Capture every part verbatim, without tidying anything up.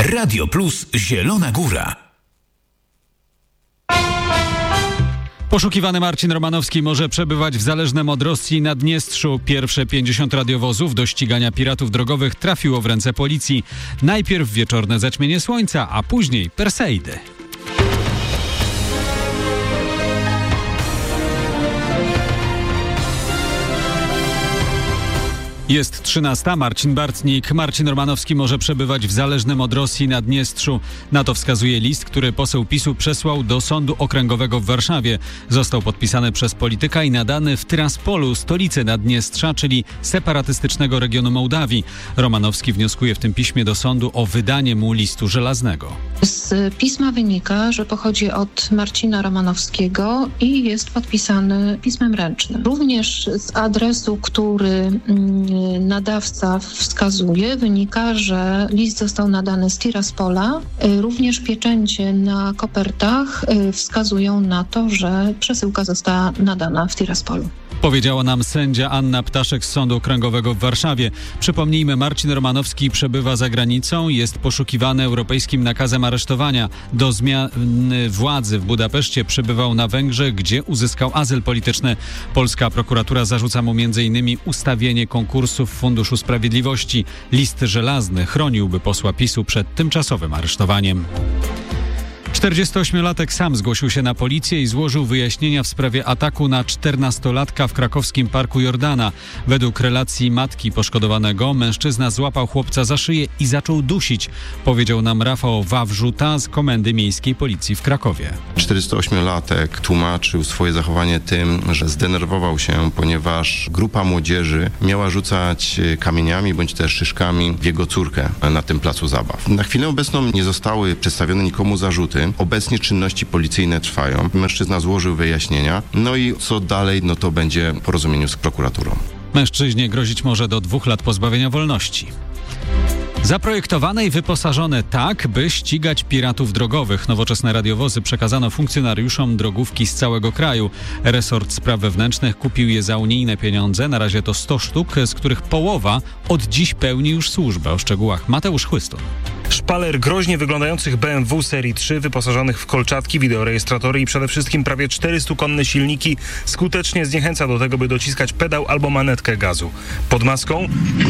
Radio Plus Zielona Góra. Poszukiwany Marcin Romanowski może przebywać w zależnym od Rosji Naddniestrzu. Pierwsze pięćdziesiąt radiowozów do ścigania piratów drogowych trafiło w ręce policji. Najpierw wieczorne zaćmienie słońca, a później Perseidy. Jest trzynasta. Marcin Bartnik. Marcin Romanowski może przebywać w zależnym od Rosji Naddniestrzu. Na to wskazuje list, który poseł PiSu przesłał do Sądu Okręgowego w Warszawie. Został podpisany przez polityka i nadany w Tyraspolu, stolicy Naddniestrza, czyli separatystycznego regionu Mołdawii. Romanowski wnioskuje w tym piśmie do sądu o wydanie mu listu żelaznego. Z pisma wynika, że pochodzi od Marcina Romanowskiego i jest podpisany pismem ręcznym. Również z adresu, który nadawca wskazuje, wynika, że list został nadany z Tiraspola. Również pieczęcie na kopertach wskazują na to, że przesyłka została nadana w Tiraspolu. Powiedziała nam sędzia Anna Ptaszek z Sądu Okręgowego w Warszawie. Przypomnijmy, Marcin Romanowski przebywa za granicą, jest poszukiwany europejskim nakazem aresztowania. Do zmiany władzy w Budapeszcie przebywał na Węgrzech, gdzie uzyskał azyl polityczny. Polska prokuratura zarzuca mu między innymi ustawienie konkursu w Funduszu Sprawiedliwości. List żelazny chroniłby posła PiSu przed tymczasowym aresztowaniem. czterdziestoośmiolatek sam zgłosił się na policję i złożył wyjaśnienia w sprawie ataku na czternastolatka w krakowskim Parku Jordana. Według relacji matki poszkodowanego mężczyzna złapał chłopca za szyję i zaczął dusić, powiedział nam Rafał Wawrzuta z Komendy Miejskiej Policji w Krakowie. czterdziestoośmiolatek tłumaczył swoje zachowanie tym, że zdenerwował się, ponieważ grupa młodzieży miała rzucać kamieniami bądź też szyszkami w jego córkę na tym placu zabaw. Na chwilę obecną nie zostały przedstawione nikomu zarzuty. Obecnie czynności policyjne trwają. Mężczyzna złożył wyjaśnienia. No i co dalej, no to będzie w porozumieniu z prokuraturą. Mężczyźnie grozić może do dwóch lat pozbawienia wolności. Zaprojektowane i wyposażone tak, by ścigać piratów drogowych. Nowoczesne radiowozy przekazano funkcjonariuszom drogówki z całego kraju. Resort Spraw Wewnętrznych kupił je za unijne pieniądze. Na razie to sto sztuk, z których połowa od dziś pełni już służbę. O szczegółach Mateusz Chłystun. Szpaler groźnie wyglądających B M W serii trzy, wyposażonych w kolczatki, wideorejestratory i przede wszystkim prawie czterystukonne silniki skutecznie zniechęca do tego, by dociskać pedał albo manetkę gazu. Pod maską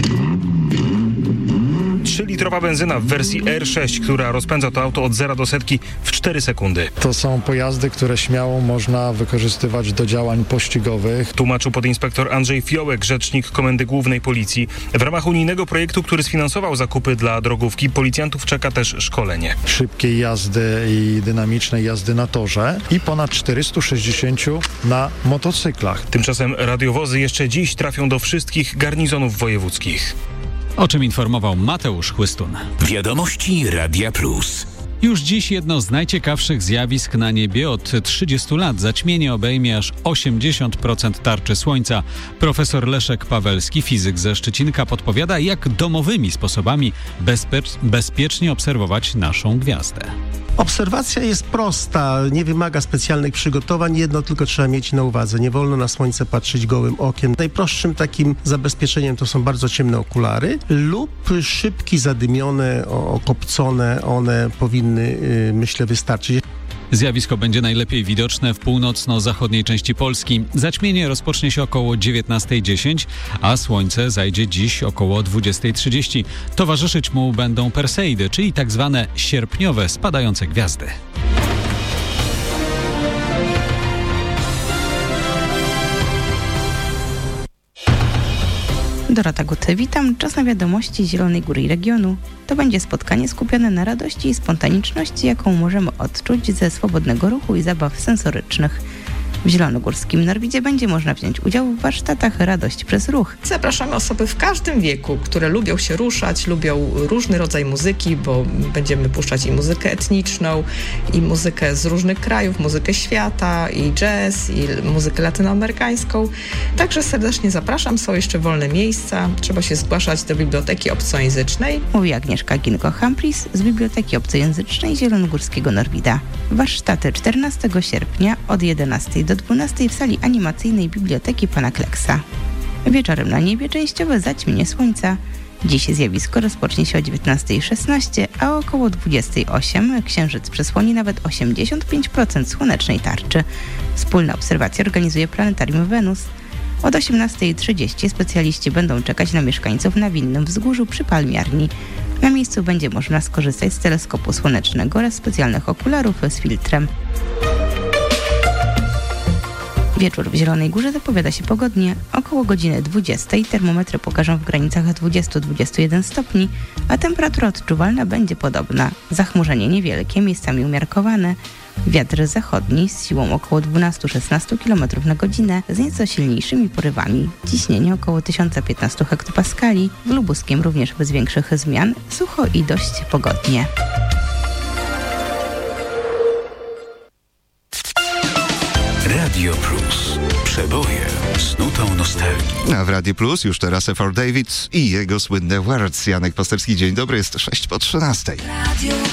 trzylitrowa benzyna w wersji R sześć, która rozpędza to auto od zera do setki w cztery sekundy. To są pojazdy, które śmiało można wykorzystywać do działań pościgowych. Tłumaczył podinspektor Andrzej Fiołek, rzecznik Komendy Głównej Policji. W ramach unijnego projektu, który sfinansował zakupy dla drogówki, policjantów czeka też szkolenie. Szybkiej jazdy i dynamicznej jazdy na torze i ponad czterysta sześćdziesiąt na motocyklach. Tymczasem radiowozy jeszcze dziś trafią do wszystkich garnizonów wojewódzkich. O czym informował Mateusz Chłystun. Wiadomości Radia Plus. Już dziś jedno z najciekawszych zjawisk na niebie od trzydziestu lat. Zaćmienie obejmie aż osiemdziesiąt procent tarczy Słońca. Profesor Leszek Pawelski, fizyk ze Szczecinka, podpowiada, jak domowymi sposobami bezpie- bezpiecznie obserwować naszą gwiazdę. Obserwacja jest prosta, nie wymaga specjalnych przygotowań, jedno tylko trzeba mieć na uwadze. Nie wolno na Słońce patrzeć gołym okiem. Najprostszym takim zabezpieczeniem to są bardzo ciemne okulary lub szybki zadymione, okopcone, one powinny, yy, myślę, wystarczyć. Zjawisko będzie najlepiej widoczne w północno-zachodniej części Polski. Zaćmienie rozpocznie się około dziewiętnasta dziesięć, a słońce zajdzie dziś około dwudziesta trzydzieści. Towarzyszyć mu będą Perseidy, czyli tak zwane sierpniowe spadające gwiazdy. Dorota Guty, witam. Czas na wiadomości Zielonej Góry i regionu. To będzie spotkanie skupione na radości i spontaniczności, jaką możemy odczuć ze swobodnego ruchu i zabaw sensorycznych. W Zielonogórskim Norwidzie będzie można wziąć udział w warsztatach Radość przez ruch. Zapraszamy osoby w każdym wieku, które lubią się ruszać, lubią różny rodzaj muzyki, bo będziemy puszczać i muzykę etniczną, i muzykę z różnych krajów, muzykę świata, i jazz, i muzykę latynoamerykańską. Także serdecznie zapraszam, są jeszcze wolne miejsca, trzeba się zgłaszać do Biblioteki Obcojęzycznej. Mówi Agnieszka Ginko-Humphries z Biblioteki Obcojęzycznej Zielonogórskiego Norwida. Warsztaty czternastego sierpnia od jedenastej do dwunastej w sali animacyjnej Biblioteki Pana Kleksa. Wieczorem na niebie częściowe zaćmienie słońca Dziś zjawisko rozpocznie się o dziewiętnasta szesnaście, a około dwudziesta osiem księżyc przysłoni nawet osiemdziesiąt pięć procent słonecznej tarczy. Wspólna obserwacja organizuje Planetarium Wenus. Od osiemnasta trzydzieści specjaliści będą czekać na mieszkańców na Winnym Wzgórzu przy Palmiarni. Na miejscu będzie można skorzystać z teleskopu słonecznego oraz specjalnych okularów z filtrem. Wieczór w Zielonej Górze zapowiada się pogodnie. Około godziny dwudziestej termometry pokażą w granicach dwadzieścia do dwudziestu jeden stopni, a temperatura odczuwalna będzie podobna. Zachmurzenie niewielkie, miejscami umiarkowane. Wiatr zachodni z siłą około dwanaście do szesnastu kilometrów na godzinę z nieco silniejszymi porywami. Ciśnienie około tysiąc piętnaście hektopaskali. W Lubuskiem również bez większych zmian. Sucho i dość pogodnie. Radio Plus. Przeboje z nutą nostalgii. A w Radio Plus już teraz F R David i jego słynne Words. Janek Pasterski, dzień dobry, jest sześć po trzynastej.